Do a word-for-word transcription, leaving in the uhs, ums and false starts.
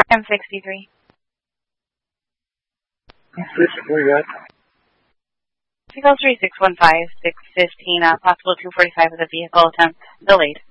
M sixty-three. Where you at? Vehicle three six one five, six fifteen, uh, possible two forty-five with a vehicle attempt delayed.